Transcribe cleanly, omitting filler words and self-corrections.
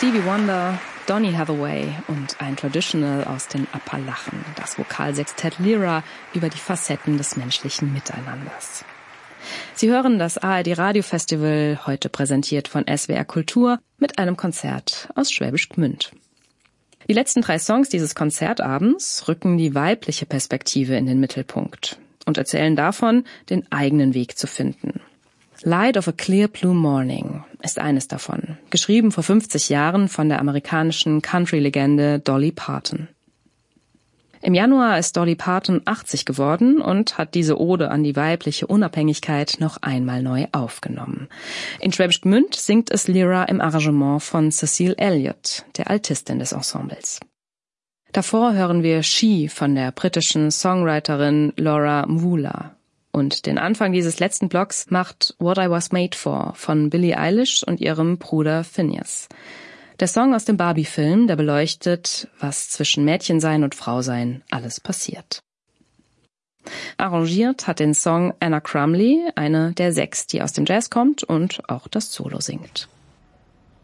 Stevie Wonder, Donny Hathaway und ein Traditional aus den Appalachen, das Vokalsextett Lyra über die Facetten des menschlichen Miteinanders. Sie hören das ARD Radiofestival, heute präsentiert von SWR Kultur, mit einem Konzert aus Schwäbisch Gmünd. Die letzten 3 Songs dieses Konzertabends rücken die weibliche Perspektive in den Mittelpunkt und erzählen davon, den eigenen Weg zu finden. Light of a Clear Blue Morning ist eines davon, geschrieben vor 50 Jahren von der amerikanischen Country-Legende Dolly Parton. Im Januar ist Dolly Parton 80 geworden und hat diese Ode an die weibliche Unabhängigkeit noch einmal neu aufgenommen. In Schwäbisch Gmünd singt es Lyra im Arrangement von Cecile Elliott, der Altistin des Ensembles. Davor hören wir She von der britischen Songwriterin Laura Mwula. Und den Anfang dieses letzten Blocks macht What I Was Made For von Billie Eilish und ihrem Bruder Finneas. Der Song aus dem Barbie-Film, der beleuchtet, was zwischen Mädchensein und Frausein alles passiert. Arrangiert hat den Song Anna Crumley, eine der 6, die aus dem Jazz kommt und auch das Solo singt.